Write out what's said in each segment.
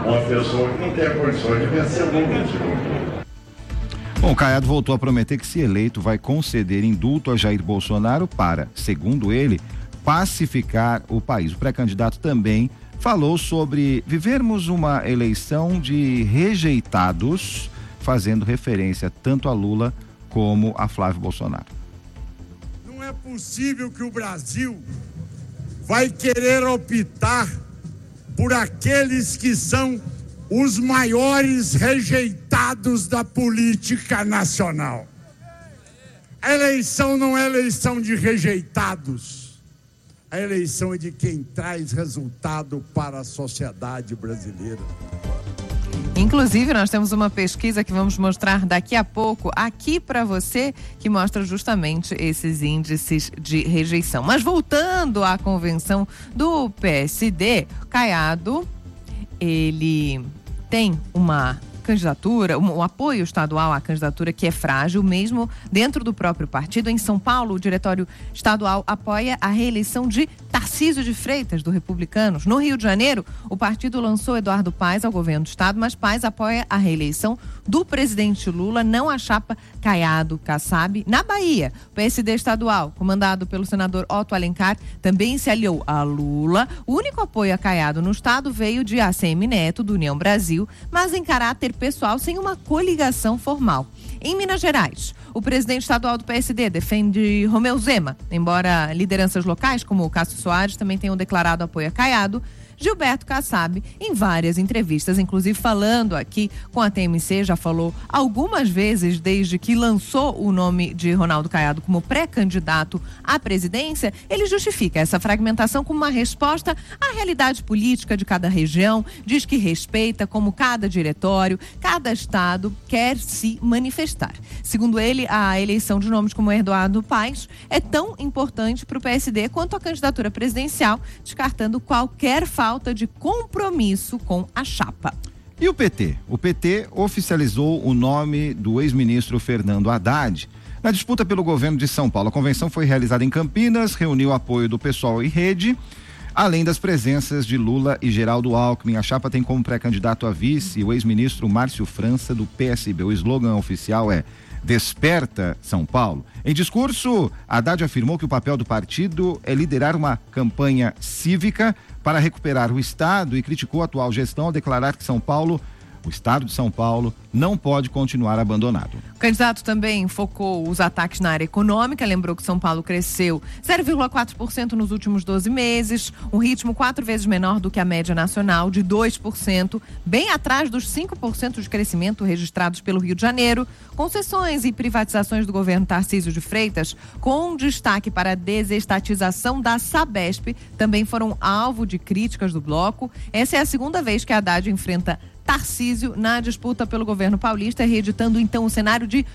uma pessoa que não tem condições de vencer Lula. Bom, o Caiado voltou a prometer que, se eleito, vai conceder indulto a Jair Bolsonaro para, segundo ele, pacificar o país. O pré-candidato também falou sobre vivermos uma eleição de rejeitados, fazendo referência tanto a Lula como a Flávio Bolsonaro. Não é possível que o Brasil vai querer optar por aqueles que são os maiores rejeitados da política nacional. A eleição não é eleição de rejeitados. A eleição é de quem traz resultado para a sociedade brasileira. Inclusive, nós temos uma pesquisa que vamos mostrar daqui a pouco aqui para você, que mostra justamente esses índices de rejeição. Mas voltando à convenção do PSD, Caiado, ele tem uma candidatura, um apoio estadual à candidatura que é frágil, mesmo dentro do próprio partido. Em São Paulo, o diretório estadual apoia a reeleição de Tarcísio de Freitas, do Republicanos. No Rio de Janeiro, o partido lançou Eduardo Paes ao governo do estado, mas Paes apoia a reeleição do presidente Lula, não a chapa Caiado Kassab. Na Bahia, o PSD estadual, comandado pelo senador Otto Alencar, também se aliou a Lula. O único apoio a Caiado no estado veio de ACM Neto, do União Brasil, mas em caráter pessoal, sem uma coligação formal. Em Minas Gerais, o presidente estadual do PSD defende Romeu Zema, embora lideranças locais, como o Cássio Soares, também tenham declarado apoio a Caiado. Gilberto Kassab, em várias entrevistas, inclusive falando aqui com a TMC, já falou algumas vezes desde que lançou o nome de Ronaldo Caiado como pré-candidato à presidência. Ele justifica essa fragmentação como uma resposta à realidade política de cada região, diz que respeita como cada diretório, cada estado quer se manifestar. Segundo ele, a eleição de nomes como Eduardo Paes é tão importante para o PSD quanto a candidatura presidencial, descartando qualquer falta de compromisso com a chapa. E o PT? O PT oficializou o nome do ex-ministro Fernando Haddad na disputa pelo governo de São Paulo. A convenção foi realizada em Campinas, reuniu apoio do PSOL e Rede, além das presenças de Lula e Geraldo Alckmin. A chapa tem como pré-candidato a vice o ex-ministro Márcio França, do PSB. O slogan oficial é Desperta São Paulo. Em discurso, Haddad afirmou que o papel do partido é liderar uma campanha cívica para recuperar o Estado e criticou a atual gestão ao declarar que o Estado de São Paulo, não pode continuar abandonado. O candidato também focou os ataques na área econômica, lembrou que São Paulo cresceu 0,4% nos últimos 12 meses, um ritmo 4 vezes menor do que a média nacional, de 2%, bem atrás dos 5% de crescimento registrados pelo Rio de Janeiro. Concessões e privatizações do governo Tarcísio de Freitas, com destaque para a desestatização da Sabesp, também foram alvo de críticas do bloco. Essa é a segunda vez que a Haddad enfrenta Tarcísio na disputa pelo governo paulista, reeditando então o cenário de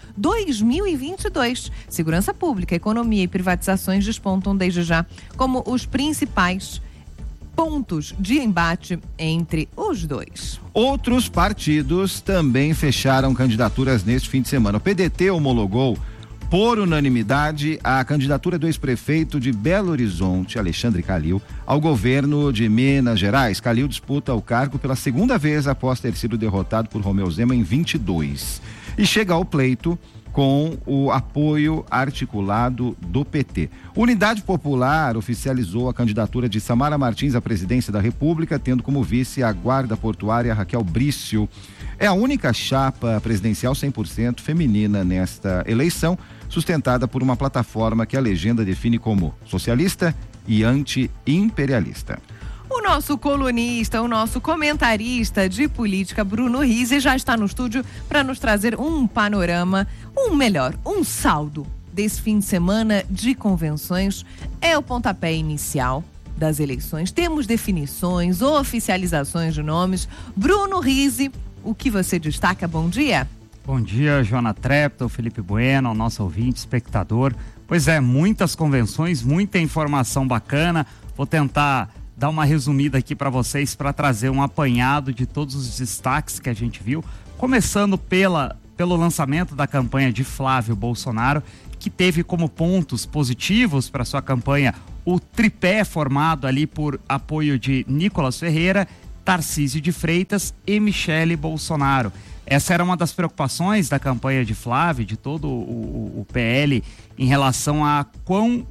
2022. Segurança pública, economia e privatizações despontam desde já como os principais pontos de embate entre os dois. Outros partidos também fecharam candidaturas neste fim de semana. O PDT homologou por unanimidade a candidatura do ex-prefeito de Belo Horizonte, Alexandre Calil, ao governo de Minas Gerais. Calil disputa o cargo pela segunda vez após ter sido derrotado por Romeu Zema em 22. E chega ao pleito com o apoio articulado do PT. Unidade Popular oficializou a candidatura de Samara Martins à presidência da República, tendo como vice a guarda portuária Raquel Brício. É a única chapa presidencial 100% feminina nesta eleição, sustentada por uma plataforma que a legenda define como socialista e anti-imperialista. O nosso colunista, o nosso comentarista de política, Bruno Rizzi, já está no estúdio para nos trazer um panorama, um saldo desse fim de semana de convenções. É o pontapé inicial das eleições. Temos definições, oficializações de nomes. Bruno Rizzi, o que você destaca? Bom dia. Bom dia, Joana Trepton, Felipe Bueno, nosso ouvinte, espectador. Pois é, muitas convenções, muita informação bacana. Vou tentar dar uma resumida aqui para vocês para trazer um apanhado de todos os destaques que a gente viu. Começando pelo lançamento da campanha de Flávio Bolsonaro, que teve como pontos positivos para sua campanha o tripé formado ali por apoio de Nicolas Ferreira, Tarcísio de Freitas e Michele Bolsonaro. Essa era uma das preocupações da campanha de Flávio, de todo o PL, em relação a quão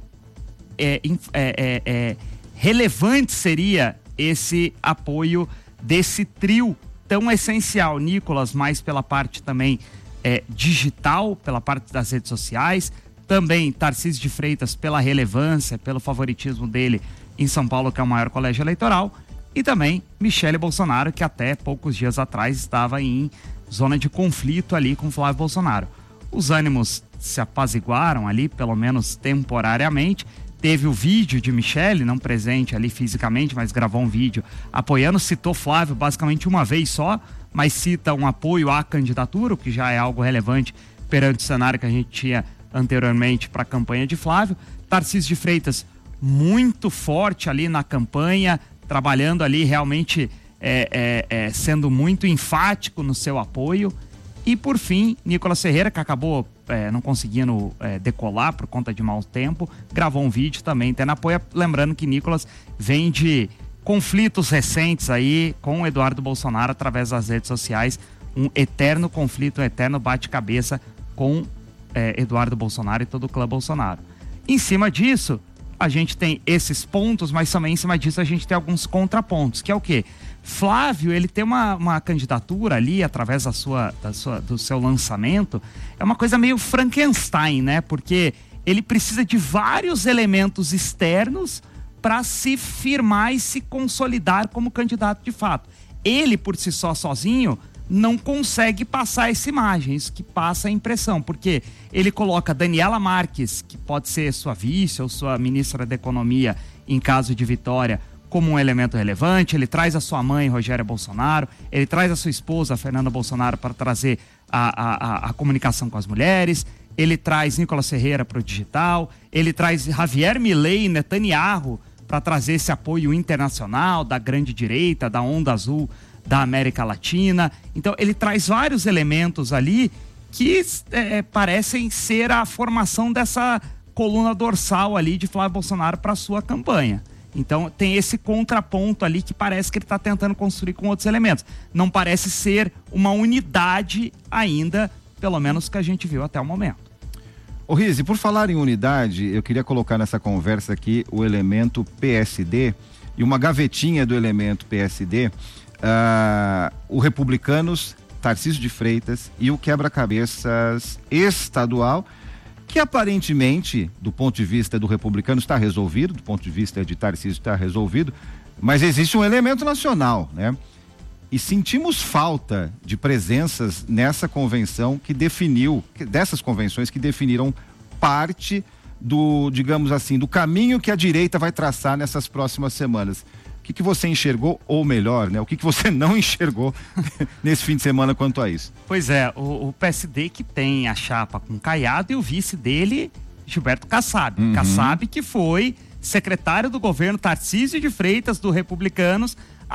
relevante seria esse apoio desse trio tão essencial. Nicolas mais pela parte também digital, pela parte das redes sociais, também Tarcísio de Freitas pela relevância, pelo favoritismo dele em São Paulo, que é o maior colégio eleitoral, e também Michele Bolsonaro, que até poucos dias atrás estava em zona de conflito ali com Flávio Bolsonaro. Os ânimos se apaziguaram ali, pelo menos temporariamente. Teve o vídeo de Michele, não presente ali fisicamente, mas gravou um vídeo apoiando, citou Flávio basicamente uma vez só, mas cita um apoio à candidatura, o que já é algo relevante perante o cenário que a gente tinha anteriormente para a campanha de Flávio. Tarcísio de Freitas muito forte ali na campanha, trabalhando ali realmente sendo muito enfático no seu apoio. E por fim, Nicolas Ferreira, que acabou não conseguindo decolar por conta de mau tempo, gravou um vídeo também tendo apoio. Lembrando que Nicolas vem de conflitos recentes aí com o Eduardo Bolsonaro através das redes sociais, um eterno conflito, um eterno bate-cabeça com Eduardo Bolsonaro e todo o clã Bolsonaro. Em cima disso, a gente tem esses pontos, mas também em cima disso a gente tem alguns contrapontos, que é o quê? Flávio, ele tem uma candidatura ali, através do seu lançamento, é uma coisa meio Frankenstein, né? Porque ele precisa de vários elementos externos para se firmar e se consolidar como candidato de fato. Ele, por si só, sozinho, não consegue passar essa imagem, isso que passa a impressão, porque ele coloca Daniela Marques, que pode ser sua vice ou sua ministra da Economia em caso de vitória, como um elemento relevante. Ele traz a sua mãe, Rogéria Bolsonaro, ele traz a sua esposa, Fernanda Bolsonaro, para trazer a comunicação com as mulheres, ele traz Nicolas Ferreira para o digital, ele traz Javier Milei e Netanyahu para trazer esse apoio internacional da grande direita, da onda azul da América Latina. Então ele traz vários elementos ali que parecem ser a formação dessa coluna dorsal ali de Flávio Bolsonaro para sua campanha. Então tem esse contraponto ali que parece que ele está tentando construir com outros elementos. Não parece ser uma unidade ainda, pelo menos que a gente viu até o momento. Ô Rizzi, por falar em unidade, eu queria colocar nessa conversa aqui o elemento PSD e uma gavetinha do elemento PSD, o Republicanos, Tarcísio de Freitas e o quebra-cabeças estadual, que aparentemente, do ponto de vista do Republicano, está resolvido, do ponto de vista de Tarcísio está resolvido, mas existe um elemento nacional, né? E sentimos falta de presenças nessa convenção dessas convenções que definiram parte do, digamos assim, do caminho que a direita vai traçar nessas próximas semanas. O que você enxergou, ou melhor, né? O que você não enxergou nesse fim de semana quanto a isso? Pois é, o PSD que tem a chapa com Caiado e o vice dele, Gilberto Kassab. Uhum. Kassab que foi secretário do governo Tarcísio de Freitas, do Republicanos,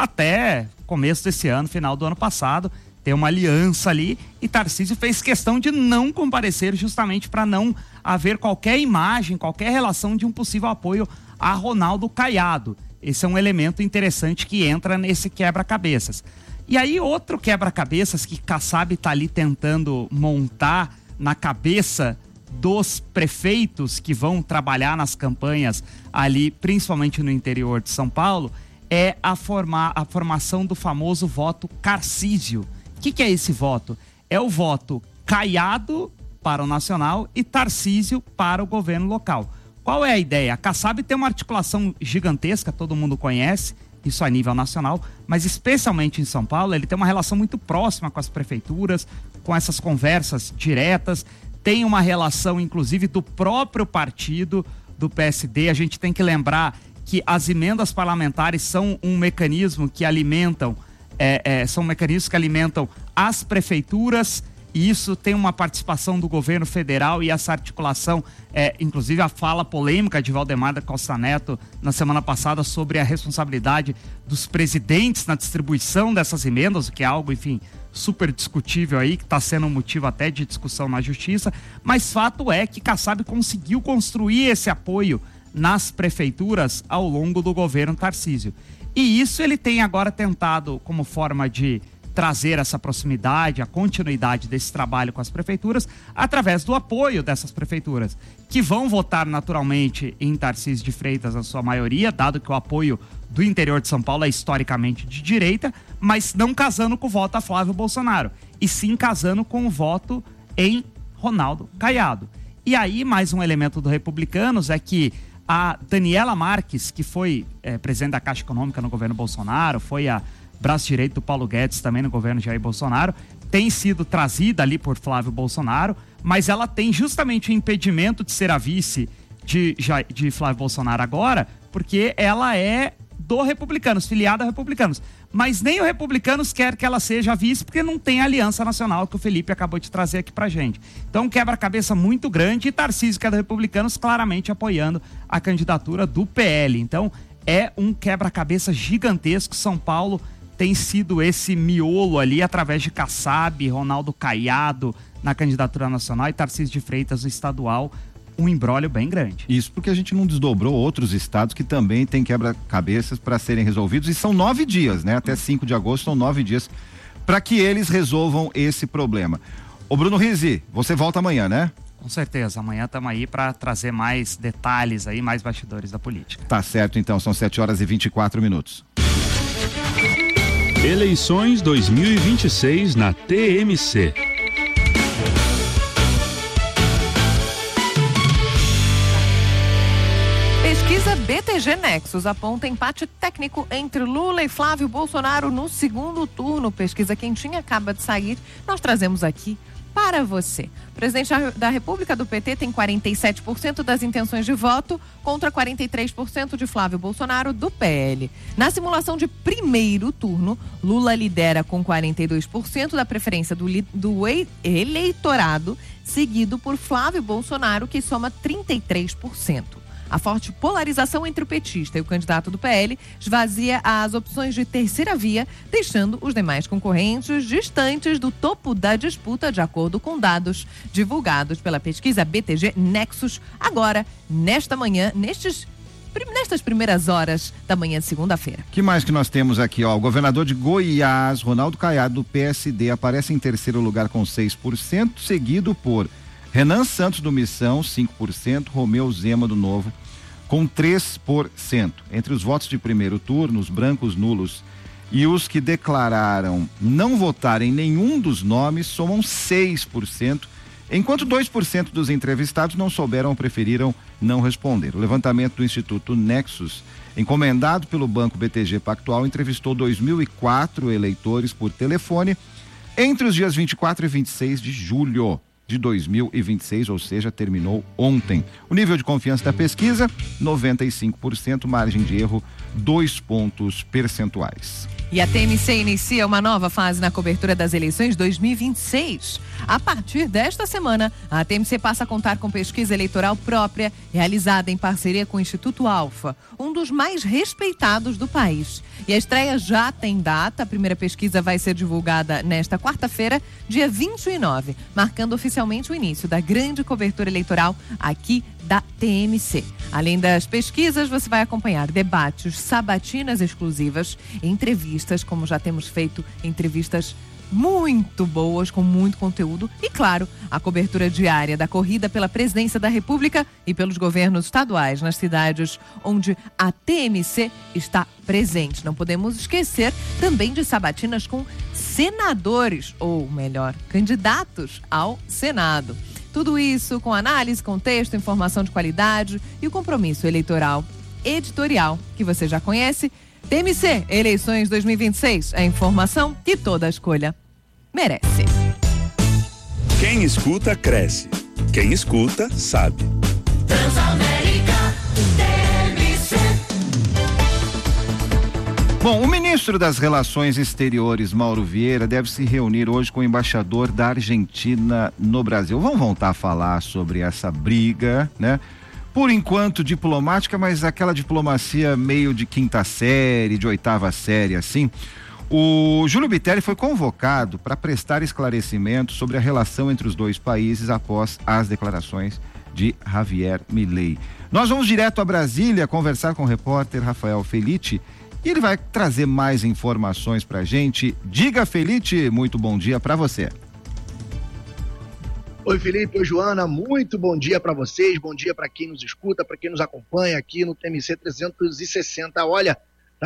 até começo desse ano, final do ano passado. Tem uma aliança ali e Tarcísio fez questão de não comparecer justamente para não haver qualquer imagem, qualquer relação de um possível apoio a Ronaldo Caiado. Esse é um elemento interessante que entra nesse quebra-cabeças. E aí outro quebra-cabeças que Kassab está ali tentando montar na cabeça dos prefeitos que vão trabalhar nas campanhas ali, principalmente no interior de São Paulo, é a formação do famoso voto Carcísio. O que é esse voto? É o voto Caiado para o nacional e Tarcísio para o governo local. Qual é a ideia? A Kassab tem uma articulação gigantesca, todo mundo conhece, isso a nível nacional, mas especialmente em São Paulo, ele tem uma relação muito próxima com as prefeituras, com essas conversas diretas, tem uma relação, inclusive, do próprio partido do PSD. A gente tem que lembrar que as emendas parlamentares são um mecanismo que alimentam, são mecanismos que alimentam as prefeituras, e isso tem uma participação do governo federal e essa articulação, inclusive a fala polêmica de Valdemar da Costa Neto na semana passada sobre a responsabilidade dos presidentes na distribuição dessas emendas, o que é algo, enfim, super discutível aí, que está sendo um motivo até de discussão na justiça, mas fato é que Kassab conseguiu construir esse apoio nas prefeituras ao longo do governo Tarcísio. E isso ele tem agora tentado, como forma de trazer essa proximidade, a continuidade desse trabalho com as prefeituras, através do apoio dessas prefeituras, que vão votar naturalmente em Tarcísio de Freitas, na sua maioria, dado que o apoio do interior de São Paulo é historicamente de direita, mas não casando com o voto a Flávio Bolsonaro, e sim casando com o voto em Ronaldo Caiado. E aí, mais um elemento do Republicanos é que a Daniela Marques, que foi presidente da Caixa Econômica no governo Bolsonaro, foi a braço direito do Paulo Guedes também no governo Jair Bolsonaro, tem sido trazida ali por Flávio Bolsonaro, mas ela tem justamente o impedimento de ser a vice de Flávio Bolsonaro agora, porque ela é do Republicanos, filiada a Republicanos. Mas nem o Republicanos quer que ela seja a vice, porque não tem aliança nacional, que o Felipe acabou de trazer aqui pra gente. Então, um quebra-cabeça muito grande, e Tarcísio, que é do Republicanos, claramente apoiando a candidatura do PL. Então, é um quebra-cabeça gigantesco. São Paulo tem sido esse miolo ali, através de Kassab, Ronaldo Caiado na candidatura nacional e Tarcísio de Freitas no estadual, um imbróglio bem grande. Isso porque a gente não desdobrou outros estados que também têm quebra-cabeças para serem resolvidos, e são 9 dias, né? Até 5 de agosto são 9 dias para que eles resolvam esse problema. Ô Bruno Rizzi, você volta amanhã, né? Com certeza, amanhã estamos aí para trazer mais detalhes aí, mais bastidores da política. Tá certo, então, são 7h24. Eleições 2026 na TMC. Pesquisa BTG Nexus aponta empate técnico entre Lula e Flávio Bolsonaro no segundo turno. Pesquisa quentinha acaba de sair. Nós trazemos aqui para você. O presidente da República do PT tem 47% das intenções de voto contra 43% de Flávio Bolsonaro do PL. Na simulação de primeiro turno, Lula lidera com 42% da preferência do eleitorado, seguido por Flávio Bolsonaro, que soma 33%. A forte polarização entre o petista e o candidato do PL esvazia as opções de terceira via, deixando os demais concorrentes distantes do topo da disputa, de acordo com dados divulgados pela pesquisa BTG Nexus, agora, nesta manhã, nestas primeiras horas da manhã de segunda-feira. Que mais que nós temos aqui, ó? O governador de Goiás, Ronaldo Caiado, do PSD, aparece em terceiro lugar com 6%, seguido por Renan Santos do Missão, 5%, Romeu Zema do Novo, com 3%. Entre os votos de primeiro turno, os brancos nulos e os que declararam não votar em nenhum dos nomes somam 6%, enquanto 2% dos entrevistados não souberam ou preferiram não responder. O levantamento do Instituto Nexus, encomendado pelo Banco BTG Pactual, entrevistou 2.004 eleitores por telefone entre os dias 24 e 26 de julho de 2026, ou seja, terminou ontem. O nível de confiança da pesquisa, 95%, margem de erro, 2 pontos percentuais. E a TMC inicia uma nova fase na cobertura das eleições 2026. A partir desta semana, a TMC passa a contar com pesquisa eleitoral própria, realizada em parceria com o Instituto Alfa, um dos mais respeitados do país. E a estreia já tem data. A primeira pesquisa vai ser divulgada nesta quarta-feira, dia 29, marcando oficialmente o início da grande cobertura eleitoral aqui da TMC. Além das pesquisas, você vai acompanhar debates, sabatinas exclusivas, entrevistas, como já temos feito, entrevistas muito boas, com muito conteúdo e, claro, a cobertura diária da corrida pela presidência da República e pelos governos estaduais nas cidades onde a TMC está presente. Não podemos esquecer também de sabatinas com senadores, ou melhor, candidatos ao Senado. Tudo isso com análise, contexto, informação de qualidade e o compromisso eleitoral editorial que você já conhece. TMC, eleições 2026, a informação que toda escolha merece. Quem escuta, cresce. Quem escuta, sabe. Transamérica, TMC. Bom, o ministro das Relações Exteriores, Mauro Vieira, deve se reunir hoje com o embaixador da Argentina no Brasil. Vamos voltar a falar sobre essa briga, né? Por enquanto diplomática, mas aquela diplomacia meio de quinta série, de oitava série, assim. O Júlio Bitelli foi convocado para prestar esclarecimento sobre a relação entre os dois países após as declarações de Javier Milei. Nós vamos direto a Brasília conversar com o repórter Rafael Felitti, e ele vai trazer mais informações pra gente. Diga, Felite, muito bom dia pra você. Oi, Felipe, oi, Joana, muito bom dia para vocês, bom dia para quem nos escuta, para quem nos acompanha aqui no TMC 360. Olha,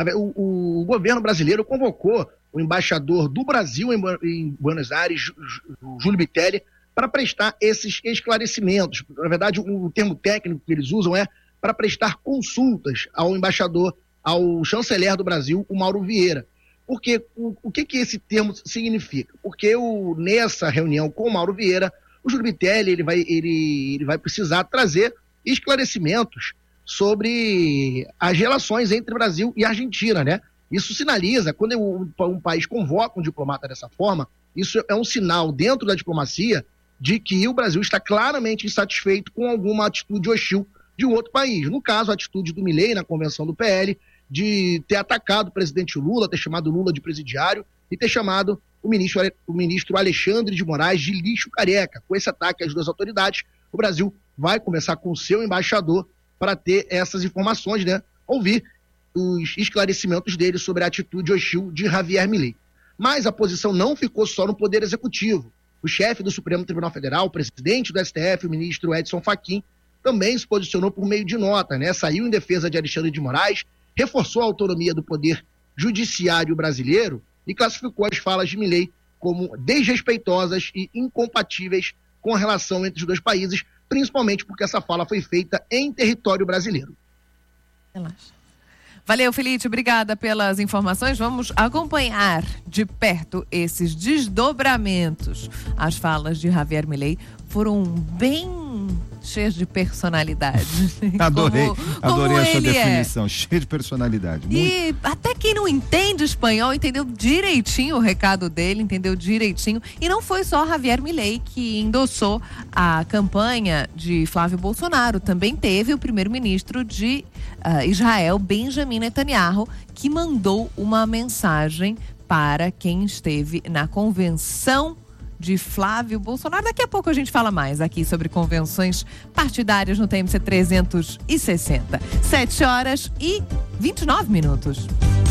o governo brasileiro convocou o embaixador do Brasil em Buenos Aires, Júlio Bitelli, para prestar esses esclarecimentos. Na verdade, o termo técnico que eles usam é para prestar consultas ao embaixador, ao chanceler do Brasil, o Mauro Vieira. Porque o que esse termo significa? Porque nessa reunião com o Mauro Vieira, o Júlio Bitelli ele vai precisar trazer esclarecimentos sobre as relações entre Brasil e Argentina, né? Isso sinaliza, quando um país convoca um diplomata dessa forma, isso é um sinal dentro da diplomacia de que o Brasil está claramente insatisfeito com alguma atitude hostil de um outro país. No caso, a atitude do Milei na convenção do PL, de ter atacado o presidente Lula, ter chamado Lula de presidiário e ter chamado o ministro Alexandre de Moraes de lixo careca. Com esse ataque às duas autoridades, o Brasil vai começar com o seu embaixador para ter essas informações, né? Ouvir os esclarecimentos dele sobre a atitude hostil de Javier Milei. Mas a posição não ficou só no Poder Executivo. O chefe do Supremo Tribunal Federal, o presidente do STF, o ministro Edson Fachin, também se posicionou por meio de nota, né? Saiu em defesa de Alexandre de Moraes, reforçou a autonomia do Poder Judiciário brasileiro e classificou as falas de Milei como desrespeitosas e incompatíveis com a relação entre os dois países, principalmente porque essa fala foi feita em território brasileiro. Relaxa. Valeu, Felipe, obrigada pelas informações. Vamos acompanhar de perto esses desdobramentos. As falas de Javier Milei foram bem cheias de personalidade. Adorei a sua definição, é. cheia de personalidade. E até quem não entende espanhol entendeu direitinho o recado dele, entendeu direitinho. E não foi só Javier Milei que endossou a campanha de Flávio Bolsonaro. Também teve o primeiro-ministro de Israel, Benjamin Netanyahu, que mandou uma mensagem para quem esteve na convenção de Flávio Bolsonaro. Daqui a pouco a gente fala mais aqui sobre convenções partidárias no TMC 360. 7h29.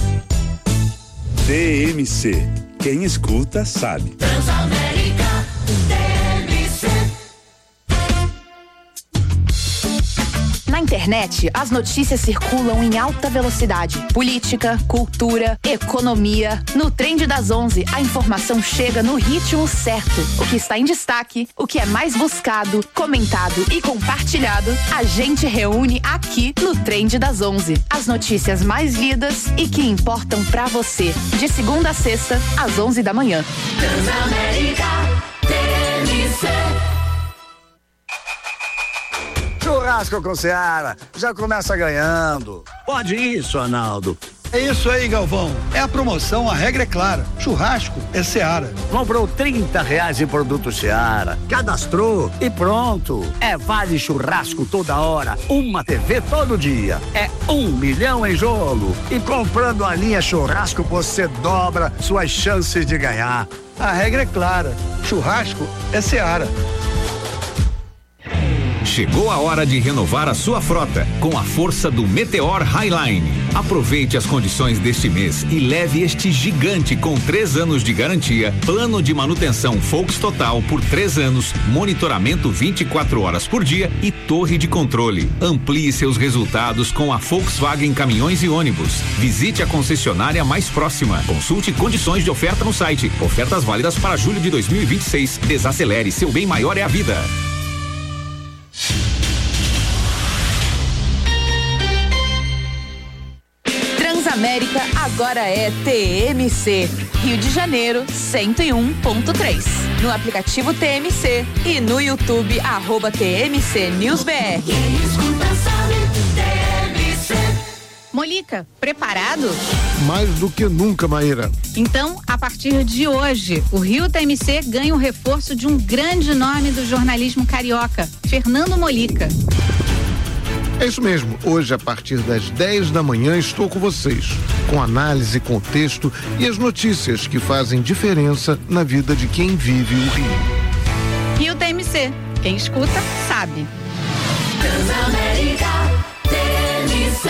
TMC. Quem escuta, sabe. Transamérica TMC. Na internet, as notícias circulam em alta velocidade. Política, cultura, economia. No Trend das 11, a informação chega no ritmo certo. O que está em destaque, o que é mais buscado, comentado e compartilhado, a gente reúne aqui no Trend das 11. As notícias mais lidas e que importam pra você. De segunda a sexta, às 11 da manhã. Transamérica TMC. Churrasco com Seara, já começa ganhando. Pode isso, Arnaldo. É isso aí, Galvão. É a promoção, a regra é clara. Churrasco é Seara. Comprou R$30 em produto Seara, cadastrou e pronto. É vale churrasco toda hora, uma TV todo dia. É 1 milhão em jogo. E comprando a linha churrasco, você dobra suas chances de ganhar. A regra é clara. Churrasco é Seara. Chegou a hora de renovar a sua frota com a força do Meteor Highline. Aproveite as condições deste mês e leve este gigante com 3 anos de garantia, plano de manutenção Volks Total por 3 anos, monitoramento 24 horas por dia e torre de controle. Amplie seus resultados com a Volkswagen Caminhões e Ônibus. Visite a concessionária mais próxima. Consulte condições de oferta no site. Ofertas válidas para julho de 2026. Desacelere, seu bem maior é a vida. Transamérica agora é TMC. Rio de Janeiro 101.3. No aplicativo TMC e no YouTube @TMC News BR. Quem escuta sabe, TMC. Molica, preparado? Mais do que nunca, Maíra. Então, a partir de hoje, o Rio TMC ganha o reforço de um grande nome do jornalismo carioca, Fernando Molica. É isso mesmo. Hoje, a partir das 10 da manhã, estou com vocês, com análise, contexto e as notícias que fazem diferença na vida de quem vive o Rio. Rio TMC. Quem escuta, sabe. Transamérica TMC.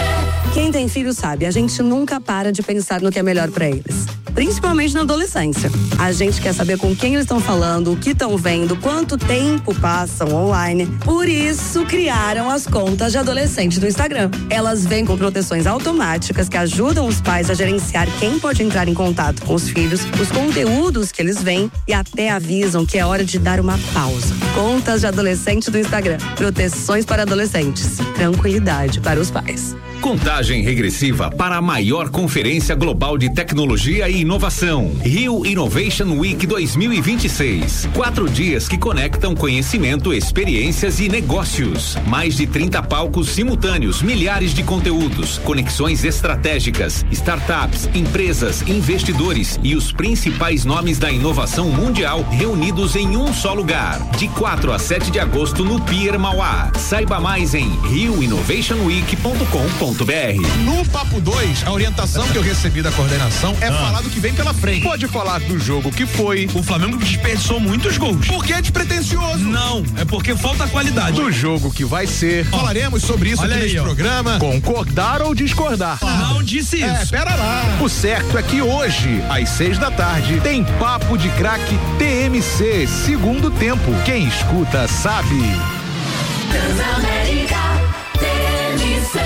Quem tem filho sabe, a gente nunca para de pensar no que é melhor pra eles. Principalmente na adolescência. A gente quer saber com quem eles estão falando, o que estão vendo, quanto tempo passam online. Por isso, criaram as contas de adolescente do Instagram. Elas vêm com proteções automáticas que ajudam os pais a gerenciar quem pode entrar em contato com os filhos, os conteúdos que eles veem e até avisam que é hora de dar uma pausa. Contas de adolescente do Instagram. Proteções para adolescentes. Tranquilidade para os pais. Contagem regressiva para a maior conferência global de tecnologia e inovação. Rio Innovation Week 2026. 4 dias que conectam conhecimento, experiências e negócios. Mais de 30 palcos simultâneos, milhares de conteúdos, conexões estratégicas, startups, empresas, investidores e os principais nomes da inovação mundial reunidos em um só lugar. De 4 a 7 de agosto no Pier Mauá. Saiba mais em rioinnovationweek.com.br. No Papo 2, a orientação que eu recebi da coordenação é falar do que vem pela frente. Pode falar do jogo que foi. O Flamengo desperdiçou muitos gols. Porque é despretensioso. Não, é porque falta qualidade. Do jogo que vai ser. Falaremos sobre isso aqui neste programa. Concordar ou discordar? Não disse isso. Pera lá. O certo é que hoje, às 6 da tarde, tem Papo de Craque TMC, segundo tempo. Quem escuta sabe. Transamérica TMC.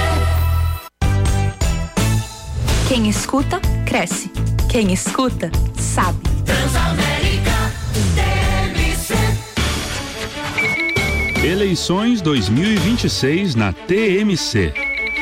Quem escuta, cresce. Quem escuta, sabe. Transamérica TMC. Eleições 2026 na TMC.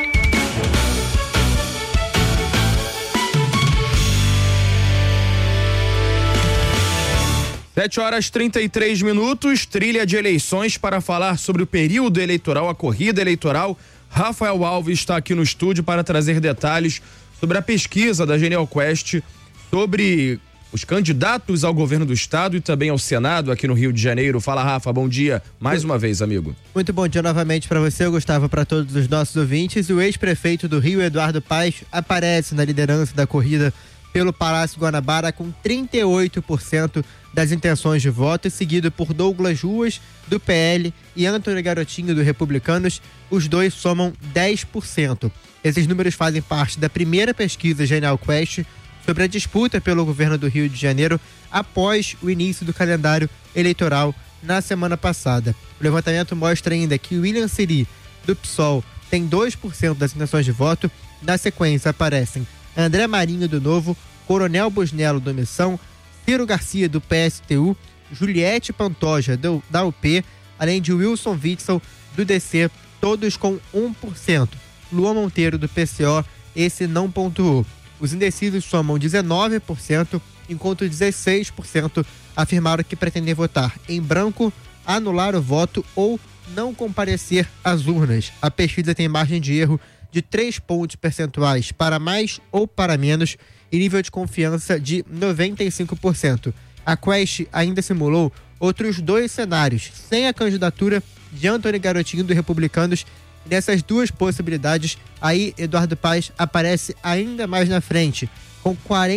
Sete horas 33 minutos, trilha de eleições para falar sobre o período eleitoral, a corrida eleitoral. Rafael Alves está aqui no estúdio para trazer detalhes sobre a pesquisa da Genial Quest sobre os candidatos ao governo do estado e também ao Senado aqui no Rio de Janeiro. Fala, Rafa, bom dia mais uma vez, amigo. Muito bom dia novamente para você, Gustavo, para todos os nossos ouvintes. O ex-prefeito do Rio, Eduardo Paes, aparece na liderança da corrida pelo Palácio Guanabara com 38% das intenções de voto, seguido por Douglas Ruas, do PL, e Antônio Garotinho, do Republicanos. Os dois somam 10%. Esses números fazem parte da primeira pesquisa Genial Quest sobre a disputa pelo governo do Rio de Janeiro após o início do calendário eleitoral na semana passada. O levantamento mostra ainda que William Siri, do PSOL, tem 2% das intenções de voto. Na sequência aparecem André Marinho, do Novo, Coronel Busnello, do Missão, Ciro Garcia, do PSTU, Juliette Pantoja, da UP, além de Wilson Witzel, do DC, todos com 1%. Luan Monteiro, do PCO, esse não pontuou. Os indecisos somam 19%, enquanto 16% afirmaram que pretendem votar em branco, anular o voto ou não comparecer às urnas. A pesquisa tem margem de erro de 3 pontos percentuais para mais ou para menos e nível de confiança de 95%. A Quest ainda simulou outros 2 cenários, sem a candidatura de Antônio Garotinho, do Republicanos. Nessas 2 possibilidades, aí Eduardo Paes aparece ainda mais na frente, com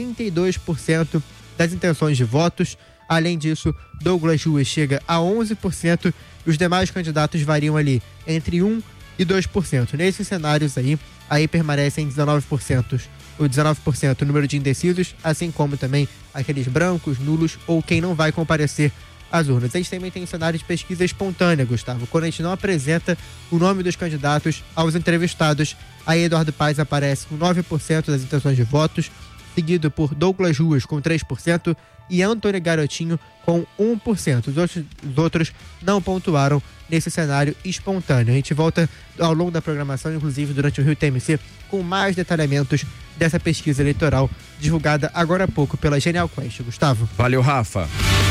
42% das intenções de votos. Além disso, Douglas Ruas chega a 11% e os demais candidatos variam ali entre 1% e 2%. Nesses cenários aí permanecem 19%. O 19% o número de indecisos, assim como também aqueles brancos, nulos ou quem não vai comparecer às urnas. A gente também tem um cenário de pesquisa espontânea, Gustavo. Quando a gente não apresenta o nome dos candidatos aos entrevistados, aí Eduardo Paes aparece com 9% das intenções de votos, seguido por Douglas Ruas com 3% e Antônio Garotinho com 1%. Os outros não pontuaram nesse cenário espontâneo. A gente volta ao longo da programação, inclusive durante o Rio TMC, com mais detalhamentos dessa pesquisa eleitoral divulgada agora há pouco pela Genial Quest. Gustavo. Valeu, Rafa.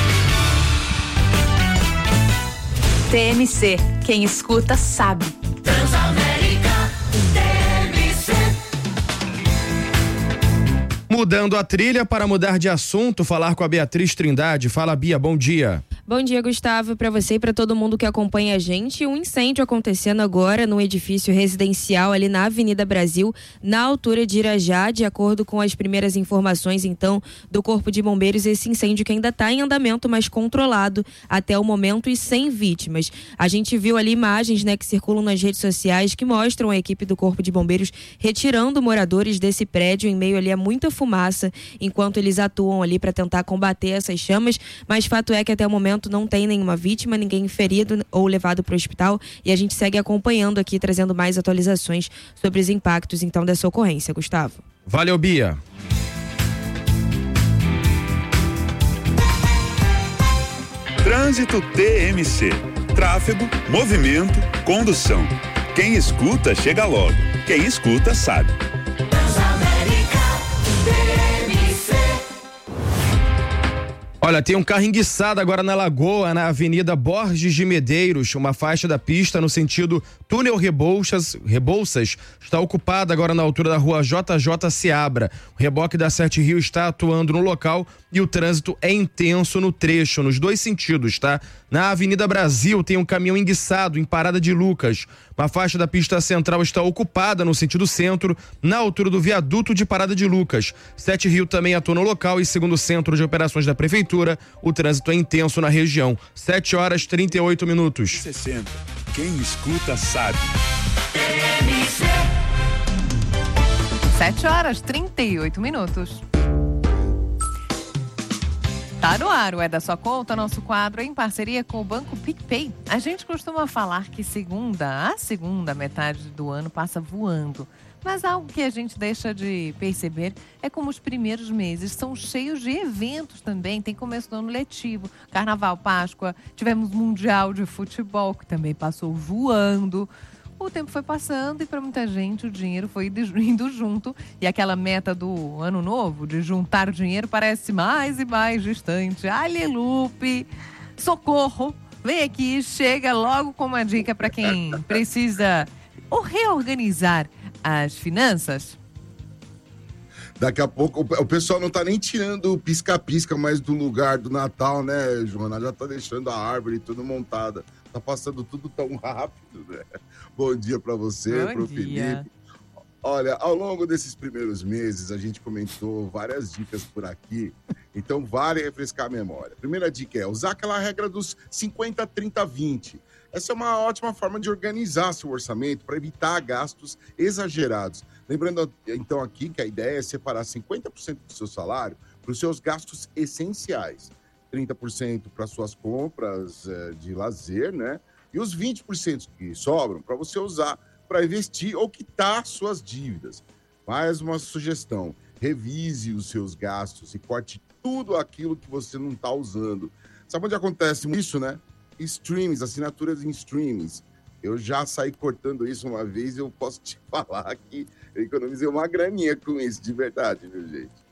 TMC, quem escuta sabe. Transamérica TMC. Mudando a trilha para mudar de assunto, falar com a Beatriz Trindade. Fala, Bia, bom dia. Bom dia, Gustavo, para você e para todo mundo que acompanha a gente. Um incêndio acontecendo agora num edifício residencial ali na Avenida Brasil, na altura de Irajá. De acordo com as primeiras informações, então, do Corpo de Bombeiros, esse incêndio que ainda está em andamento, mas controlado até o momento e sem vítimas. A gente viu ali imagens, né, que circulam nas redes sociais que mostram a equipe do Corpo de Bombeiros retirando moradores desse prédio em meio ali a muita fumaça, enquanto eles atuam ali para tentar combater essas chamas, mas fato é que até o momento não tem nenhuma vítima, ninguém ferido ou levado para o hospital, e a gente segue acompanhando aqui, trazendo mais atualizações sobre os impactos então dessa ocorrência. Gustavo. Valeu, Bia. Trânsito TMC. Tráfego, movimento, condução. Quem escuta, chega logo. Quem escuta, sabe. Olha, tem um carro enguiçado agora na Lagoa, na Avenida Borges de Medeiros. Uma faixa da pista no sentido túnel Rebouças está ocupada agora na altura da rua JJ Seabra. O reboque da Sete Rio está atuando no local e o trânsito é intenso no trecho, nos dois sentidos, tá? Na Avenida Brasil tem um caminhão enguiçado em Parada de Lucas. Uma faixa da pista central está ocupada no sentido centro, na altura do viaduto de Parada de Lucas. Sete Rio também atua no local e, segundo o Centro de Operações da Prefeitura, o trânsito é intenso na região. 7h38. 60. Quem escuta, sabe. 7h38. Tá no ar, é da sua conta, nosso quadro em parceria com o Banco PicPay. A gente costuma falar que a segunda metade do ano passa voando. Mas algo que a gente deixa de perceber é como os primeiros meses são cheios de eventos também. Tem começo do ano letivo, Carnaval, Páscoa, tivemos Mundial de Futebol, que também passou voando. O tempo foi passando e para muita gente o dinheiro foi indo junto. E aquela meta do ano novo, de juntar dinheiro, parece mais e mais distante. Alelupe, socorro, vem aqui, chega logo com uma dica para quem precisa reorganizar as finanças. Daqui a pouco o pessoal não tá nem tirando o pisca-pisca mais do lugar do Natal, né, Joana? Já tá deixando a árvore tudo montada. Tá passando tudo tão rápido, né? Bom dia para você, pro Felipe. Olha, ao longo desses primeiros meses, a gente comentou várias dicas por aqui, então vale refrescar a memória. Primeira dica é usar aquela regra dos 50, 30, 20. Essa é uma ótima forma de organizar seu orçamento para evitar gastos exagerados. Lembrando, então, aqui que a ideia é separar 50% do seu salário para os seus gastos essenciais, 30% para suas compras de lazer, né? E os 20% que sobram para você usar para investir ou quitar suas dívidas. Mais uma sugestão, revise os seus gastos e corte tudo aquilo que você não está usando. Sabe onde acontece isso, né? Streams, assinaturas em streamings. Eu já saí cortando isso uma vez e eu posso te falar que eu economizei uma graninha com isso, de verdade, viu, gente?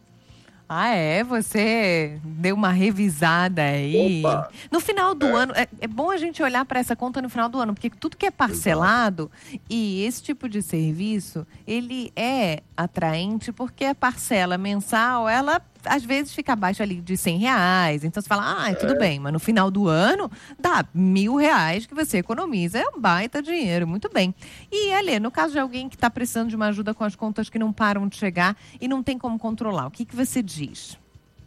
Ah, é? Você deu uma revisada aí. Opa. No final do ano, é bom a gente olhar para essa conta no final do ano, porque tudo que é parcelado e esse tipo de serviço, ele é atraente porque a parcela mensal, ela às vezes fica abaixo ali de R$100. Então você fala, tudo bem, mas no final do ano dá R$1.000 que você economiza. É um baita dinheiro, muito bem. E, Alê, no caso de alguém que está precisando de uma ajuda com as contas que não param de chegar e não tem como controlar, o que você diz?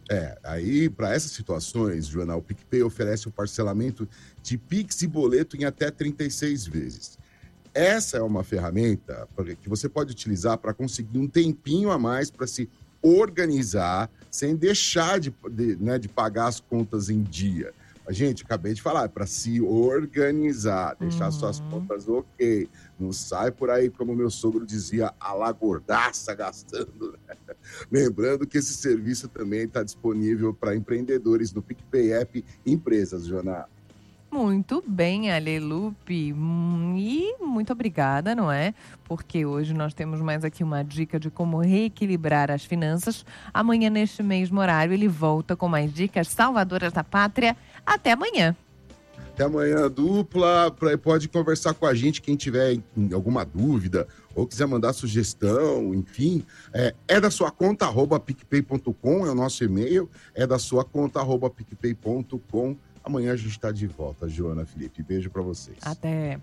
Aí, para essas situações, Joana, o PicPay oferece o parcelamento de Pix e boleto em até 36 vezes. Essa é uma ferramenta que você pode utilizar para conseguir um tempinho a mais para se organizar sem deixar de pagar as contas em dia. A gente, acabei de falar, é para se organizar, deixar suas contas ok. Não sai por aí, como meu sogro dizia, a la gordaça gastando. Né? Lembrando que esse serviço também está disponível para empreendedores no PicPay App Empresas, Joana. Muito bem, Alelupe. E muito obrigada, não é? Porque hoje nós temos mais aqui uma dica de como reequilibrar as finanças. Amanhã, neste mesmo horário, ele volta com mais dicas salvadoras da pátria. Até amanhã. Até amanhã, dupla. Pode conversar com a gente, quem tiver alguma dúvida ou quiser mandar sugestão, enfim. É da sua conta, @picpay.com, é o nosso e-mail. É da sua conta, @picpay.com. Amanhã a gente está de volta, Joana, Felipe. Beijo para vocês. Até.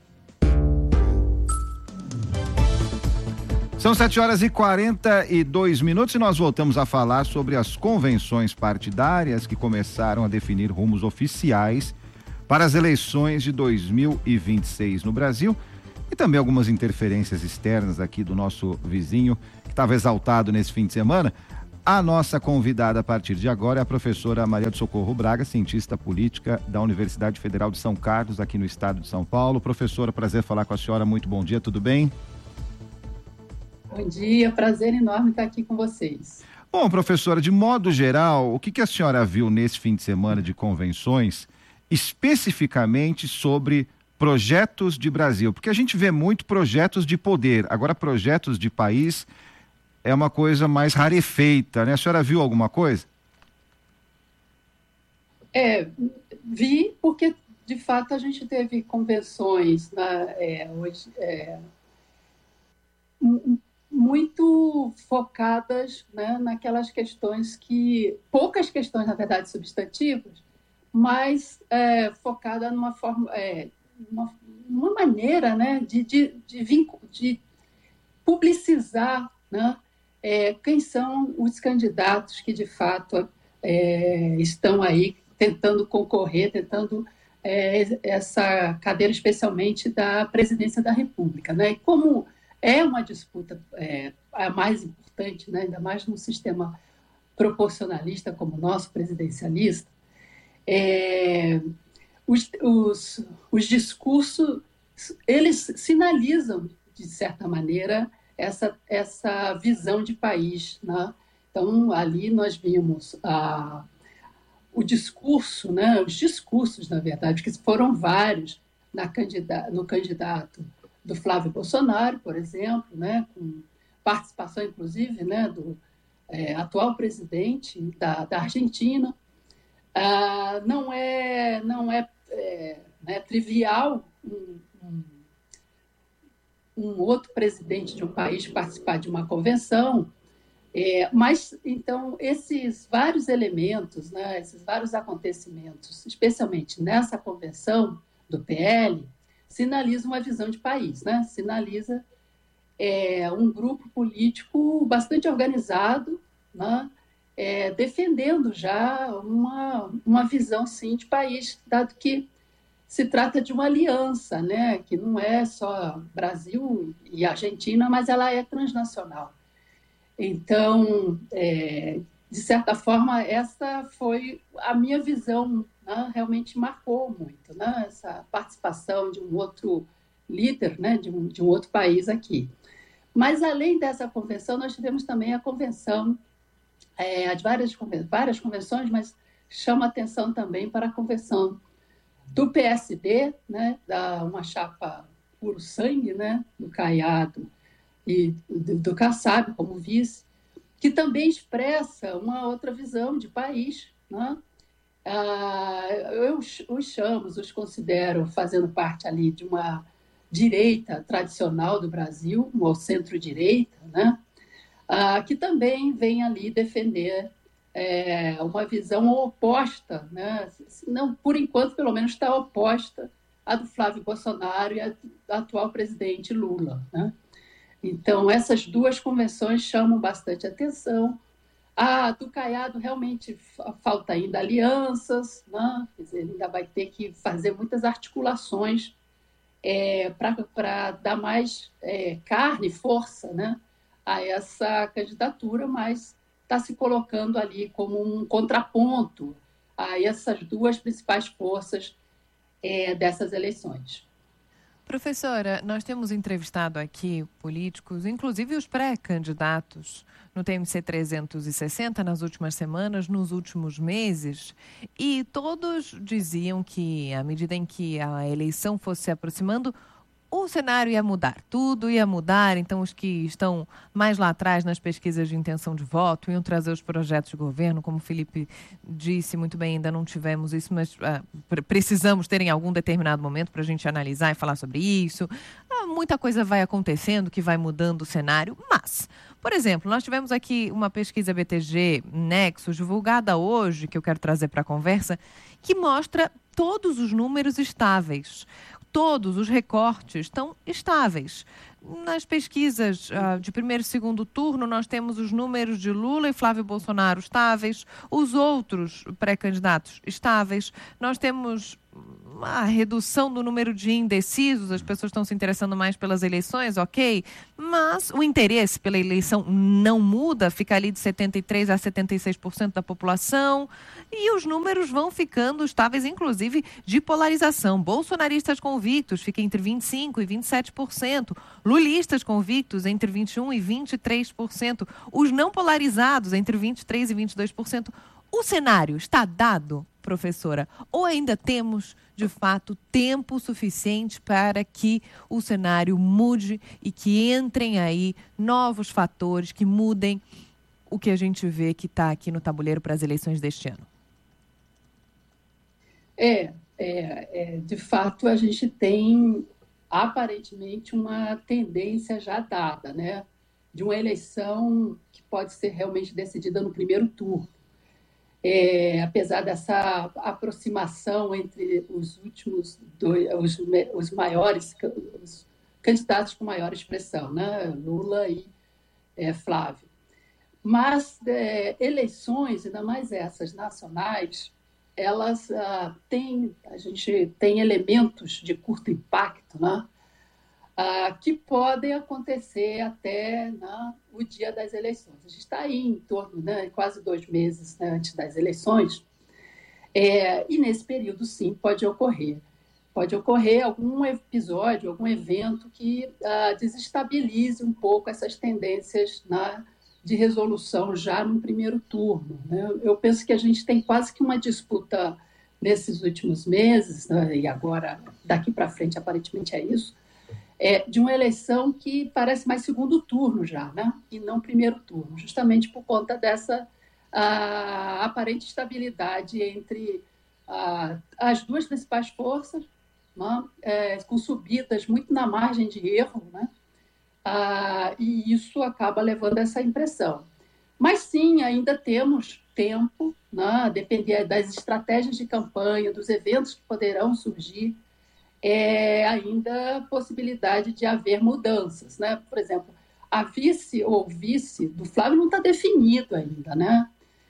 São 7h42 e nós voltamos a falar sobre as convenções partidárias que começaram a definir rumos oficiais para as eleições de 2026 no Brasil e também algumas interferências externas aqui do nosso vizinho que estava exaltado nesse fim de semana. A nossa convidada a partir de agora é a professora Maria do Socorro Braga, cientista política da Universidade Federal de São Carlos, aqui no estado de São Paulo. Professora, prazer falar com a senhora, muito bom dia, tudo bem? Bom dia, prazer enorme estar aqui com vocês. Bom, professora, de modo geral, o que a senhora viu nesse fim de semana de convenções, especificamente sobre projetos de Brasil? Porque a gente vê muito projetos de poder, agora projetos de país é uma coisa mais rarefeita, né? A senhora viu alguma coisa? Vi porque, de fato, a gente teve convenções hoje, muito focadas, né, naquelas questões poucas questões, na verdade, substantivas, mas focada numa forma, uma maneira, né, de publicizar, né, quem são os candidatos que, de fato, estão aí tentando concorrer, tentando essa cadeira, especialmente da presidência da República, né? E como é uma disputa a mais importante, né, ainda mais num sistema proporcionalista como o nosso, presidencialista, os discursos, eles sinalizam, de certa maneira, essa visão de país, né? Então, ali nós vimos o discurso, né, os discursos, na verdade, que foram vários no candidato do Flávio Bolsonaro, por exemplo, né, com participação, inclusive, né, do atual presidente da Argentina. Não é trivial um outro presidente de um país participar de uma convenção, mas, então, esses vários elementos, né, esses vários acontecimentos, especialmente nessa convenção do PL, sinaliza uma visão de país, né? Sinaliza um grupo político bastante organizado, né? Defendendo já uma visão, sim, de país, dado que se trata de uma aliança, né? Que não é só Brasil e Argentina, mas ela é transnacional. Então, de certa forma, essa foi a minha visão, né? Realmente marcou muito, né? Essa participação de um outro líder, né? de um outro país aqui. Mas, além dessa convenção, nós tivemos também a convenção, de várias convenções, mas chama atenção também para a convenção do PSD, né? Uma chapa puro sangue, né? Do Caiado e do Kassab como vice, que também expressa uma outra visão de país, né? Eu os considero fazendo parte ali de uma direita tradicional do Brasil, ou centro-direita, né? Que também vem ali defender uma visão oposta, né? Não, por enquanto, pelo menos, está oposta à do Flávio Bolsonaro e à do atual presidente Lula, né? Então, essas duas convenções chamam bastante atenção. A do Caiado realmente falta ainda alianças, né? Quer dizer, ainda vai ter que fazer muitas articulações para dar mais carne, força, né, a essa candidatura, mas está se colocando ali como um contraponto a essas duas principais forças dessas eleições. Professora, nós temos entrevistado aqui políticos, inclusive os pré-candidatos no TMC 360 nas últimas semanas, nos últimos meses, e todos diziam que, à medida em que a eleição fosse se aproximando, o cenário ia mudar, tudo ia mudar. Então, os que estão mais lá atrás nas pesquisas de intenção de voto iam trazer os projetos de governo, como o Felipe disse muito bem, ainda não tivemos isso, mas precisamos ter em algum determinado momento para a gente analisar e falar sobre isso. Muita coisa vai acontecendo que vai mudando o cenário, mas, Por exemplo, nós tivemos aqui uma pesquisa BTG Nexus, divulgada hoje, que eu quero trazer para a conversa, que mostra todos os números estáveis. Todos os recortes estão estáveis. Nas pesquisas de primeiro e segundo turno, nós temos os números de Lula e Flávio Bolsonaro estáveis, os outros pré-candidatos estáveis. Nós temos uma redução do número de indecisos, as pessoas estão se interessando mais pelas eleições, ok, mas o interesse pela eleição não muda, fica ali de 73% a 76% da população, e os números vão ficando estáveis, inclusive de polarização. Bolsonaristas convictos ficam entre 25% e 27%, lulistas convictos entre 21% e 23%, os não polarizados entre 23% e 22%. O cenário está dado, professora, ou ainda temos, de fato, tempo suficiente para que o cenário mude e que entrem aí novos fatores que mudem o que a gente vê que está aqui no tabuleiro para as eleições deste ano? De fato, a gente tem aparentemente uma tendência já dada, né, de uma eleição que pode ser realmente decidida no primeiro turno. Apesar dessa aproximação entre os últimos dois, os maiores, os candidatos com maior expressão, né? Lula e Flávio. Mas eleições, ainda mais essas nacionais, elas a gente tem elementos de curto impacto, né? Que podem acontecer até o dia das eleições. A gente está aí em torno, quase 2 meses antes das eleições, e nesse período, sim, pode ocorrer algum episódio, algum evento que desestabilize um pouco essas tendências de resolução já no primeiro turno, né? Eu penso que a gente tem quase que uma disputa nesses últimos meses, né, e agora, daqui para frente, aparentemente é isso, de uma eleição que parece mais segundo turno já, né? E não primeiro turno, justamente por conta dessa aparente estabilidade entre as duas principais forças, né? Com subidas muito na margem de erro, né? E isso acaba levando a essa impressão. Mas sim, ainda temos tempo, né? Depender das estratégias de campanha, dos eventos que poderão surgir, ainda possibilidade de haver mudanças, né? Por exemplo, a vice ou vice do Flávio não está definido ainda, né?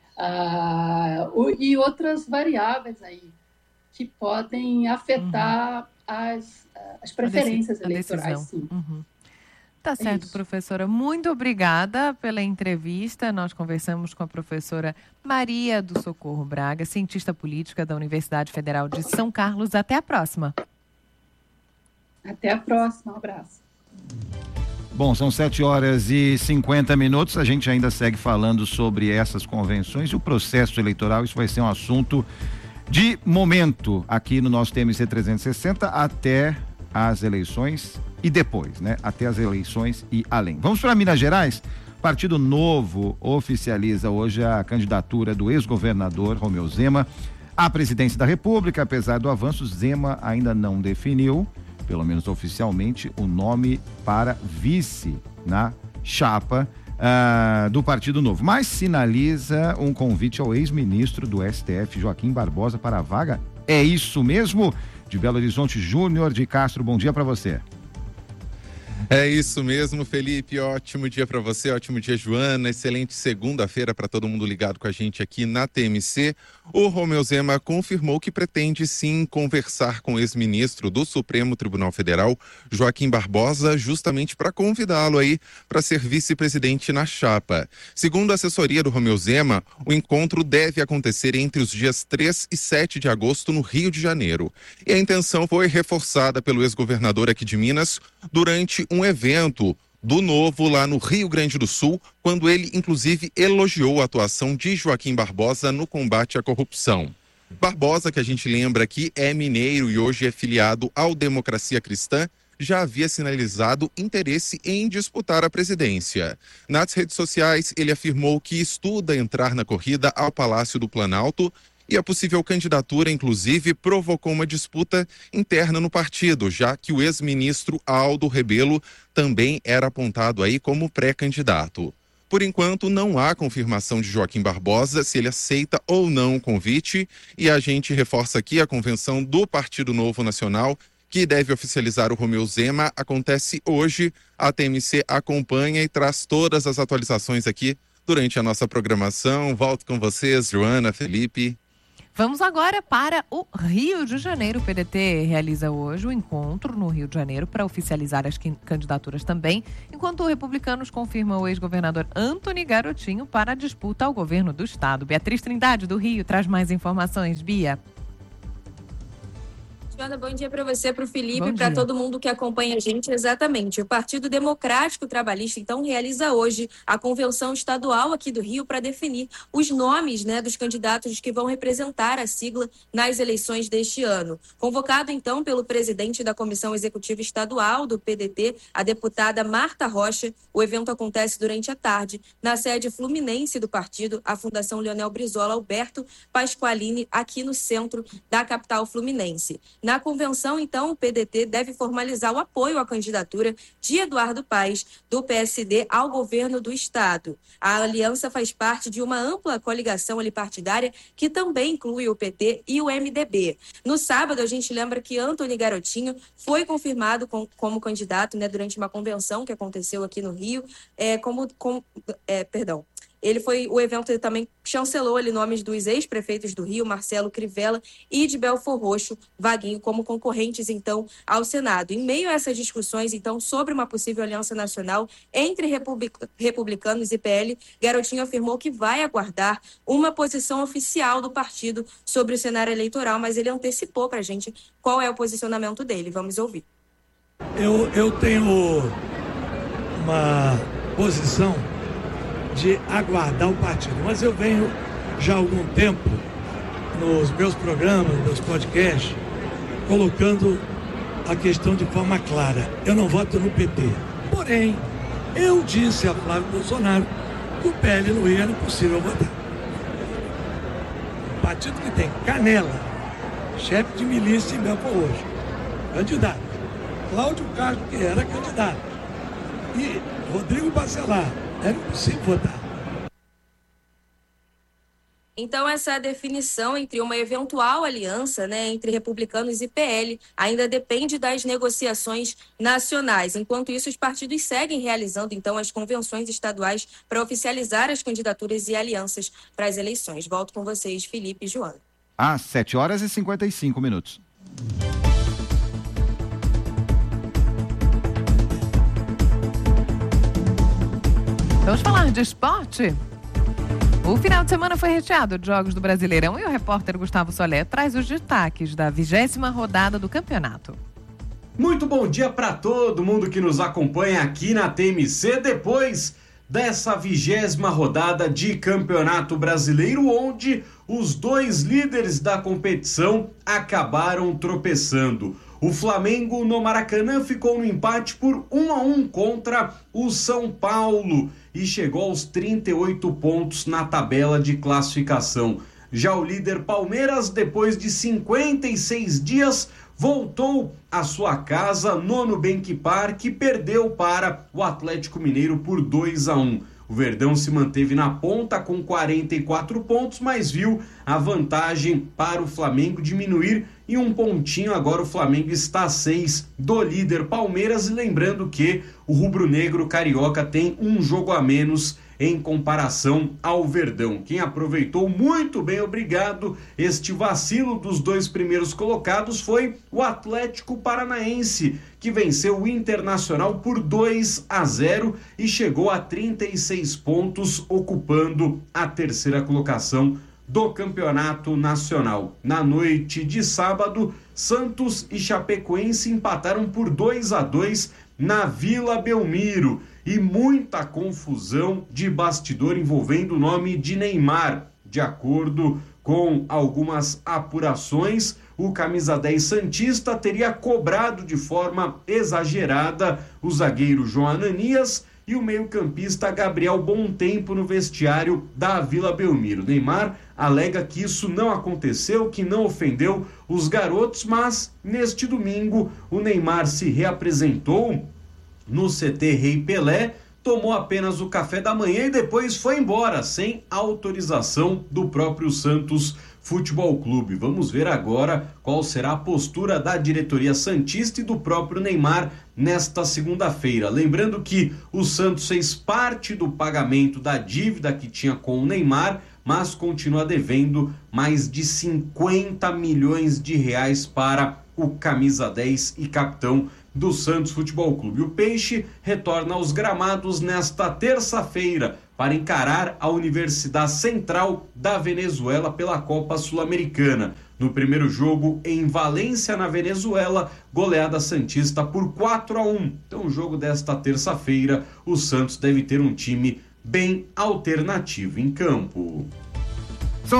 E outras variáveis aí que podem afetar as preferências eleitorais, sim. Tá certo, professora. Muito obrigada pela entrevista. Nós conversamos com a professora Maria do Socorro Braga, cientista política da Universidade Federal de São Carlos. Até a próxima. Até a próxima, um abraço. Bom, são 7h50. A gente ainda segue falando sobre essas convenções e o processo eleitoral. Isso vai ser um assunto de momento aqui no nosso TMC 360 até as eleições e depois, né? Até as eleições e além. Vamos para Minas Gerais? Partido Novo oficializa hoje a candidatura do ex-governador Romeu Zema à presidência da República. Apesar do avanço, Zema ainda não definiu, pelo menos oficialmente, o nome para vice na chapa do Partido Novo, mas sinaliza um convite ao ex-ministro do STF, Joaquim Barbosa, para a vaga. É isso mesmo? De Belo Horizonte, Júnior de Castro, bom dia para você. É isso mesmo, Felipe, ótimo dia para você, ótimo dia, Joana, excelente segunda-feira para todo mundo ligado com a gente aqui na TMC. O Romeu Zema confirmou que pretende sim conversar com o ex-ministro do Supremo Tribunal Federal, Joaquim Barbosa, justamente para convidá-lo aí para ser vice-presidente na chapa. Segundo a assessoria do Romeu Zema, o encontro deve acontecer entre os dias 3 e 7 de agosto no Rio de Janeiro. E a intenção foi reforçada pelo ex-governador aqui de Minas durante um evento do Novo lá no Rio Grande do Sul, quando ele inclusive elogiou a atuação de Joaquim Barbosa no combate à corrupção. Barbosa, que a gente lembra aqui, é mineiro e hoje é filiado ao Democracia Cristã, já havia sinalizado interesse em disputar a presidência. Nas redes sociais, ele afirmou que estuda entrar na corrida ao Palácio do Planalto e a possível candidatura, inclusive, provocou uma disputa interna no partido, já que o ex-ministro Aldo Rebelo também era apontado aí como pré-candidato. Por enquanto, não há confirmação de Joaquim Barbosa, se ele aceita ou não o convite, e a gente reforça aqui a convenção do Partido Novo Nacional, que deve oficializar o Romeu Zema, acontece hoje. A TMC acompanha e traz todas as atualizações aqui durante a nossa programação. Volto com vocês, Joana, Felipe. Vamos agora para o Rio de Janeiro. O PDT realiza hoje o encontro no Rio de Janeiro para oficializar as candidaturas também, enquanto o Republicanos confirma o ex-governador Antony Garotinho para a disputa ao governo do estado. Beatriz Trindade, do Rio, traz mais informações. Bia. Joana, bom dia para você, para o Felipe, para todo mundo que acompanha a gente. Exatamente. O Partido Democrático Trabalhista, então, realiza hoje a convenção estadual aqui do Rio para definir os nomes, né, dos candidatos que vão representar a sigla nas eleições deste ano. Convocado, então, pelo presidente da Comissão Executiva Estadual do PDT, a deputada Marta Rocha, o evento acontece durante a tarde na sede fluminense do partido, a Fundação Leonel Brizola Alberto Pasqualini, aqui no centro da capital fluminense. Na convenção, então, o PDT deve formalizar o apoio à candidatura de Eduardo Paes, do PSD, ao governo do estado. A aliança faz parte de uma ampla coligação ali partidária que também inclui o PT e o MDB. No sábado, a gente lembra que Antony Garotinho foi confirmado como candidato, né, durante uma convenção que aconteceu aqui no Rio, o evento também chancelou ali nomes dos ex-prefeitos do Rio, Marcelo Crivella, e de Belfor Roxo, Vaguinho, como concorrentes, então, ao Senado. Em meio a essas discussões, então, sobre uma possível aliança nacional entre republicanos e PL, Garotinho afirmou que vai aguardar uma posição oficial do partido sobre o cenário eleitoral, mas ele antecipou para a gente qual é o posicionamento dele. Vamos ouvir. Eu tenho uma posição de aguardar o partido, mas eu venho já há algum tempo nos meus programas, nos meus podcasts, colocando a questão de forma clara. Eu não voto no PT. Porém, eu disse a Flávio Bolsonaro que o PL no Rio era impossível votar. Um partido que tem Canela, chefe de milícia em Belfor Roxo, candidato. Cláudio Castro, que era candidato. E Rodrigo Bacelar. É impossível votar. Então, essa definição entre uma eventual aliança, né, entre republicanos e PL ainda depende das negociações nacionais. Enquanto isso, os partidos seguem realizando, então, as convenções estaduais para oficializar as candidaturas e alianças para as eleições. Volto com vocês, Felipe e Joana. Às 7h55. Vamos falar de esporte? O final de semana foi recheado de jogos do Brasileirão e o repórter Gustavo Solé traz os destaques da 20ª rodada do campeonato. Muito bom dia para todo mundo que nos acompanha aqui na TMC depois dessa 20ª rodada de Campeonato Brasileiro, onde os dois líderes da competição acabaram tropeçando. O Flamengo no Maracanã ficou no empate por 1-1 contra o São Paulo e chegou aos 38 pontos na tabela de classificação. Já o líder Palmeiras, depois de 56 dias, voltou à sua casa no Nubank Park e perdeu para o Atlético Mineiro por 2-1. O Verdão se manteve na ponta com 44 pontos, mas viu a vantagem para o Flamengo diminuir em um pontinho. Agora o Flamengo está a 6 do líder Palmeiras, e lembrando que o rubro-negro carioca tem um jogo a menos em comparação ao Verdão. Quem aproveitou muito bem, obrigado, este vacilo dos dois primeiros colocados foi o Atlético Paranaense, que venceu o Internacional por 2-0 e chegou a 36 pontos, ocupando a terceira colocação do Campeonato Nacional. Na noite de sábado, Santos e Chapecoense empataram por 2-2 na Vila Belmiro, e muita confusão de bastidor envolvendo o nome de Neymar. De acordo com algumas apurações, o camisa 10 santista teria cobrado de forma exagerada o zagueiro João Ananias e o meio-campista Gabriel Bontempo no vestiário da Vila Belmiro. Neymar alega que isso não aconteceu, que não ofendeu os garotos, mas neste domingo o Neymar se reapresentou no CT Rei Pelé, tomou apenas o café da manhã e depois foi embora, sem autorização do próprio Santos Futebol Clube. Vamos ver agora qual será a postura da diretoria santista e do próprio Neymar nesta segunda-feira. Lembrando que o Santos fez parte do pagamento da dívida que tinha com o Neymar, mas continua devendo mais de 50 milhões de reais para o camisa 10 e capitão do Santos Futebol Clube. O Peixe retorna aos gramados nesta terça-feira para encarar a Universidade Central da Venezuela pela Copa Sul-Americana. No primeiro jogo em Valência, na Venezuela, goleada santista por 4-1. Então, o jogo desta terça-feira, o Santos deve ter um time bem alternativo em campo. São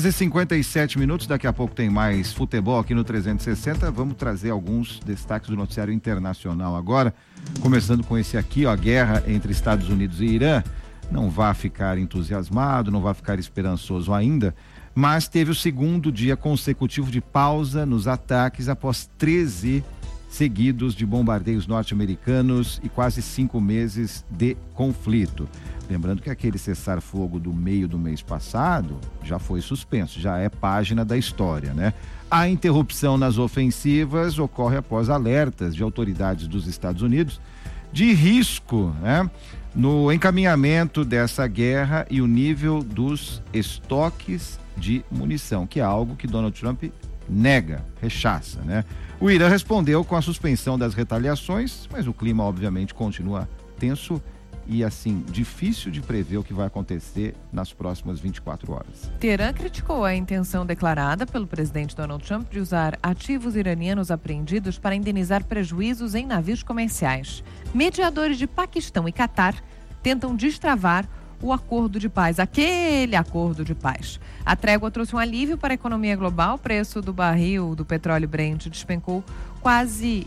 7h57, daqui a pouco tem mais futebol aqui no 360, vamos trazer alguns destaques do noticiário internacional agora, começando com esse aqui, ó, a guerra entre Estados Unidos e Irã. Não vá ficar entusiasmado, não vá ficar esperançoso ainda, mas teve o segundo dia consecutivo de pausa nos ataques após 13 seguidos de bombardeios norte-americanos e quase 5 meses de conflito. Lembrando que aquele cessar-fogo do meio do mês passado já foi suspenso, já é página da história, né? A interrupção nas ofensivas ocorre após alertas de autoridades dos Estados Unidos de risco, né, no encaminhamento dessa guerra e o nível dos estoques de munição, que é algo que Donald Trump nega, rechaça, né? O Irã respondeu com a suspensão das retaliações, mas o clima obviamente continua tenso e assim, difícil de prever o que vai acontecer nas próximas 24 horas. Teherã criticou a intenção declarada pelo presidente Donald Trump de usar ativos iranianos apreendidos para indenizar prejuízos em navios comerciais. Mediadores de Paquistão e Catar tentam destravar o acordo de paz, aquele acordo de paz. A trégua trouxe um alívio para a economia global. O preço do barril do petróleo Brent despencou quase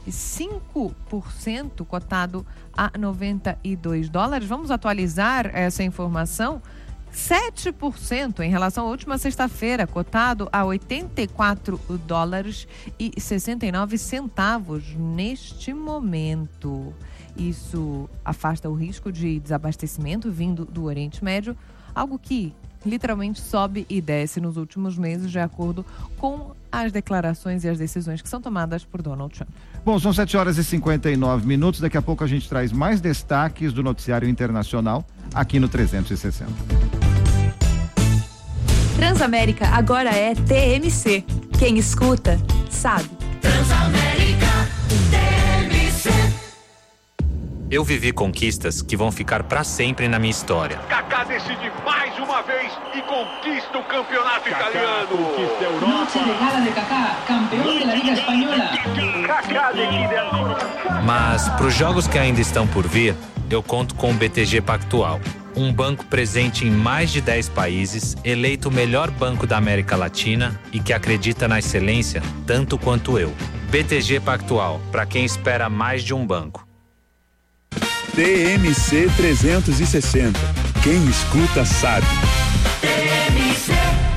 5%, cotado a $92. Vamos atualizar essa informação? 7% em relação à última sexta-feira, cotado a $84,69 neste momento. Isso afasta o risco de desabastecimento vindo do Oriente Médio, algo que literalmente sobe e desce nos últimos meses, de acordo com as declarações e as decisões que são tomadas por Donald Trump. Bom, são 7h59, daqui a pouco a gente traz mais destaques do noticiário internacional aqui no 360. Transamérica agora é TMC. Quem escuta, sabe. Transamérica TMC. Eu vivi conquistas que vão ficar para sempre na minha história. Kaká decide mais uma vez e conquista o campeonato italiano. Conquista a Europa. Noche de gala de Kaká, campeão da Liga Espanhola. Kaká decide. Mas para os jogos que ainda estão por vir, eu conto com o BTG Pactual. Um banco presente em mais de 10 países, eleito o melhor banco da América Latina e que acredita na excelência tanto quanto eu. BTG Pactual, para quem espera mais de um banco. TMC 360. Quem escuta sabe. TMC.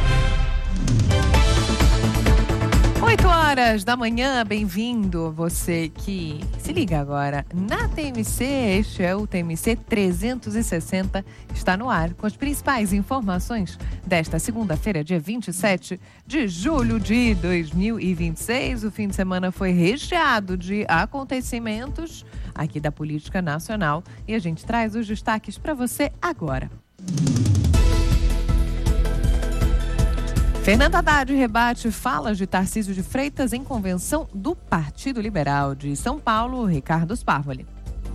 8h da manhã, bem-vindo você que se liga agora na TMC. Este é o TMC 360, está no ar com as principais informações desta segunda-feira, dia 27 de julho de 2026. O fim de semana foi recheado de acontecimentos aqui da política nacional e a gente traz os destaques para você agora. Fernando Haddad rebate falas de Tarcísio de Freitas em convenção do Partido Liberal de São Paulo, Ricardo Sparvoli.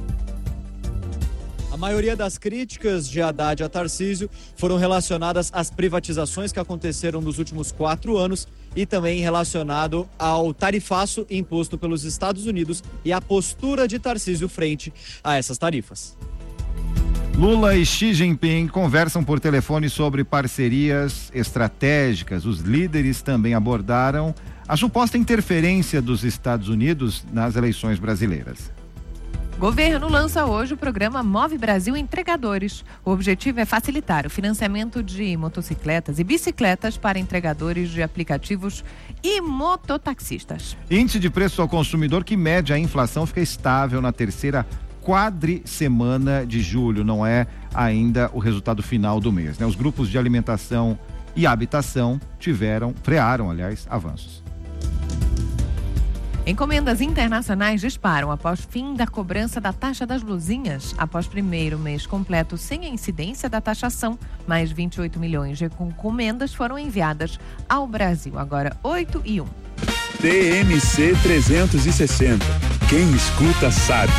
A maioria das críticas de Haddad a Tarcísio foram relacionadas às privatizações que aconteceram nos últimos 4 anos e também relacionado ao tarifaço imposto pelos Estados Unidos e a postura de Tarcísio frente a essas tarifas. Lula e Xi Jinping conversam por telefone sobre parcerias estratégicas. Os líderes também abordaram a suposta interferência dos Estados Unidos nas eleições brasileiras. Governo lança hoje o programa Move Brasil Entregadores. O objetivo é facilitar o financiamento de motocicletas e bicicletas para entregadores de aplicativos e mototaxistas. Índice de preço ao consumidor que mede a inflação fica estável na terceira quadricemana de julho, não é ainda o resultado final do mês, né? Os grupos de alimentação e habitação frearam, avanços. Encomendas internacionais disparam após fim da cobrança da taxa das luzinhas. Após primeiro mês completo sem a incidência da taxação, mais 28 milhões de encomendas foram enviadas ao Brasil. Agora 8:01. TMC 360. Quem escuta sabe.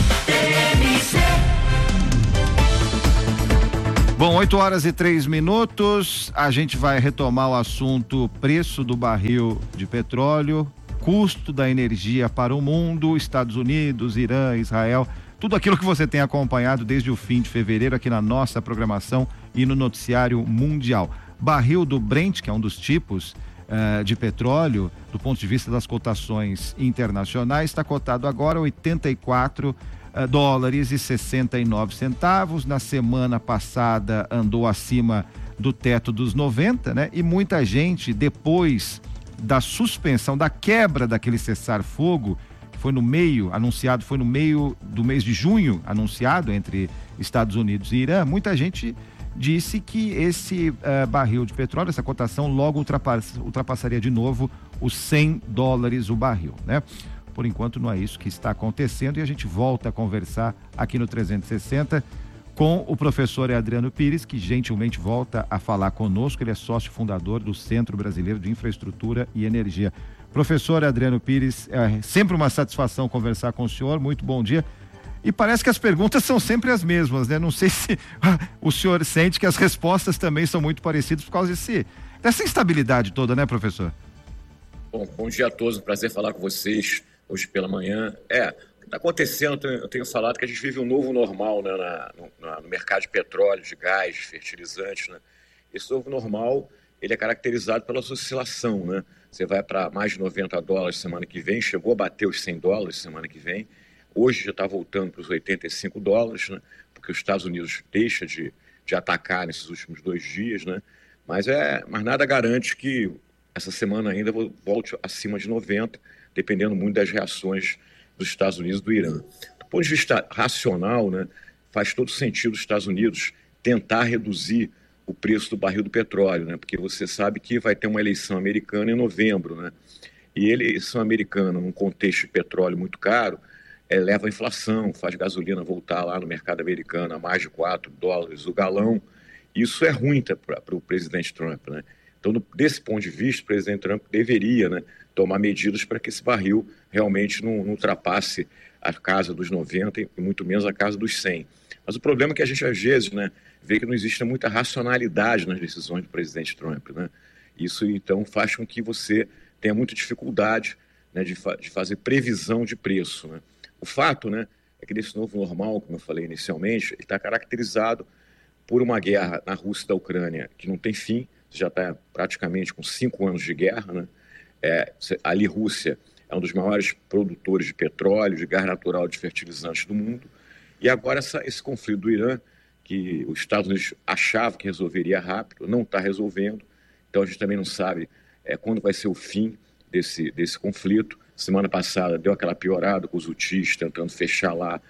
Bom, 8h03. A gente vai retomar o assunto preço do barril de petróleo, custo da energia para o mundo, Estados Unidos, Irã, Israel, tudo aquilo que você tem acompanhado desde o fim de fevereiro aqui na nossa programação e no noticiário mundial. Barril do Brent, que é um dos tipos de petróleo, do ponto de vista das cotações internacionais, está cotado agora $84,69. Na semana passada andou acima do teto dos 90, né? E muita gente, depois da suspensão, da quebra daquele cessar-fogo, que foi no meio do mês de junho, anunciado entre Estados Unidos e Irã, muita gente disse que esse barril de petróleo, essa cotação, logo ultrapassaria de novo os $100 o barril, né? Por enquanto não é isso que está acontecendo e a gente volta a conversar aqui no 360 com o professor Adriano Pires, que gentilmente volta a falar conosco. Ele é sócio fundador do Centro Brasileiro de Infraestrutura e Energia. Professor Adriano Pires, é sempre uma satisfação conversar com o senhor. Muito bom dia. E parece que as perguntas são sempre as mesmas, né? Não sei se o senhor sente que as respostas também são muito parecidas por causa dessa instabilidade toda, né, professor? Bom dia a todos, um prazer falar com vocês hoje pela manhã. O que está acontecendo, eu tenho falado que a gente vive um novo normal, né, no mercado de petróleo, de gás, de fertilizantes, né? Esse novo normal, ele é caracterizado pela oscilação, né? Você vai para mais de $90 semana que vem, chegou a bater os $100 semana que vem, hoje já está voltando para os $85, né? Porque os Estados Unidos deixa de atacar nesses últimos 2 dias, né? Mas nada garante que essa semana ainda volte acima de 90, dependendo muito das reações dos Estados Unidos e do Irã. Do ponto de vista racional, né, faz todo sentido os Estados Unidos tentar reduzir o preço do barril do petróleo, né, porque você sabe que vai ter uma eleição americana em novembro, né, e eleição americana, num contexto de petróleo muito caro, leva a inflação, faz gasolina voltar lá no mercado americano a mais de $4 o galão. Isso é ruim para o presidente Trump, né? Então, desse ponto de vista, o presidente Trump deveria, né, tomar medidas para que esse barril realmente não ultrapasse a casa dos 90 e muito menos a casa dos 100. Mas o problema é que a gente, às vezes, né, vê que não existe muita racionalidade nas decisões do presidente Trump, né? Isso, então, faz com que você tenha muita dificuldade, né, de fazer previsão de preço, né? O fato, né, é que nesse novo normal, como eu falei inicialmente, ele está caracterizado por uma guerra na Rússia e da Ucrânia que não tem fim, já está praticamente com 5 anos de guerra, né? Ali Rússia é um dos maiores produtores de petróleo, de gás natural, de fertilizantes do mundo. E agora esse conflito do Irã, que os Estados Unidos achavam que resolveria rápido, não está resolvendo. Então a gente também não sabe quando vai ser o fim desse conflito. Semana passada deu aquela piorada com os Houthis tentando fechar lá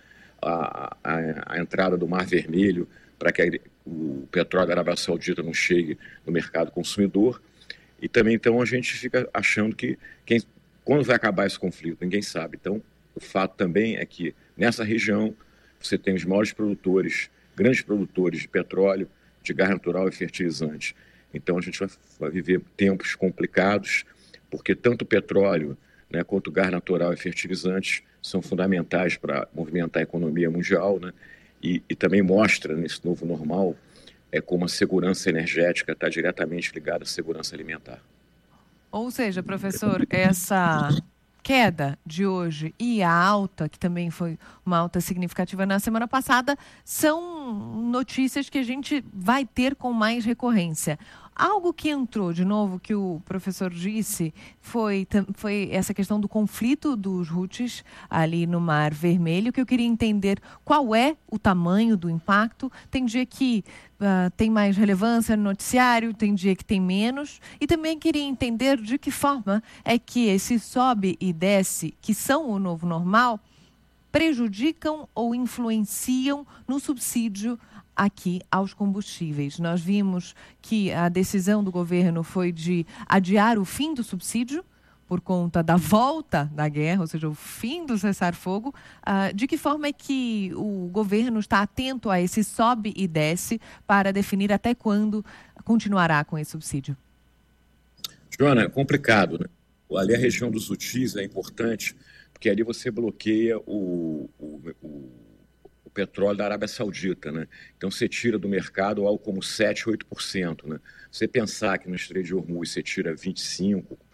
a entrada do Mar Vermelho para que o petróleo da Arábia Saudita não chegue no mercado consumidor. E também, então, a gente fica achando que quando vai acabar esse conflito, ninguém sabe. Então, o fato também é que nessa região você tem os maiores produtores, grandes produtores de petróleo, de gás natural e fertilizante. Então, a gente vai viver tempos complicados, porque tanto o petróleo, né, quanto o gás natural e fertilizantes são fundamentais para movimentar a economia mundial, né? E também mostra nesse novo normal como a segurança energética está diretamente ligada à segurança alimentar. Ou seja, professor, essa queda de hoje e a alta, que também foi uma alta significativa na semana passada, são notícias que a gente vai ter com mais recorrência. Algo que entrou, de novo, que o professor disse, foi essa questão do conflito dos Houthis ali no Mar Vermelho, que eu queria entender qual é o tamanho do impacto. Tem dia que tem mais relevância no noticiário, tem dia que tem menos. E também queria entender de que forma é que esse sobe e desce, que são o novo normal, prejudicam ou influenciam no subsídio aqui aos combustíveis. Nós vimos que a decisão do governo foi de adiar o fim do subsídio por conta da volta da guerra, ou seja, o fim do cessar-fogo. De que forma é que o governo está atento a esse sobe e desce para definir até quando continuará com esse subsídio? Joana, é complicado, né? Ali a região dos UTIs é importante, porque ali você bloqueia o petróleo da Arábia Saudita, né? Então você tira do mercado algo como 7, 8%, né? Você pensar que no Estreito de Hormuz você tira 25%,